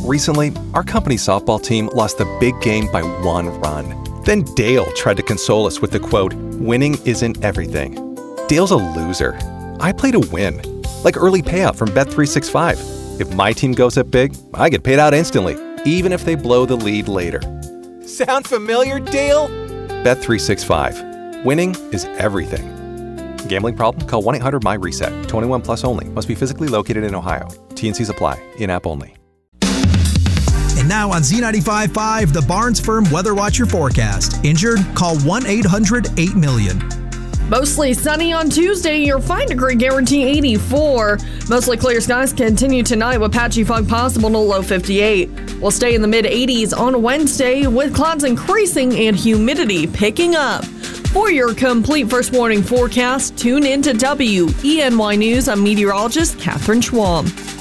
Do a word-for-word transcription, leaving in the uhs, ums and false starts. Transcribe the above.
Recently, our company softball team lost the big game by one run. Then Dale tried to console us with the quote, "Winning isn't everything." Dale's a loser. I play to win. Like early payout from Bet three sixty-five. If my team goes up big, I get paid out instantly, even if they blow the lead later. Sound familiar, Dale? Bet three sixty-five. Winning is everything. Gambling problem? Call one eight hundred M Y reset. twenty-one plus only. Must be physically located in Ohio. T N Cs apply. In-app only. And now on Z ninety-five point five, the Barnes Firm Weather Watcher forecast. Injured? Call one eight hundred eight million. Mostly sunny on Tuesday, your fine degree guarantee eighty-four. Mostly clear skies continue tonight with patchy fog possible to low fifty-eight. We'll stay in the mid eighties on Wednesday with clouds increasing and humidity picking up. For your complete first warning forecast, tune in to W E N Y News. I'm meteorologist Catherine Schwam.